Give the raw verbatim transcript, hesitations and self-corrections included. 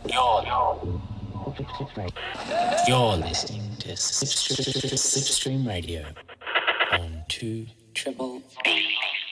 You're, you're listening to Slipstream Radio on two triple eight.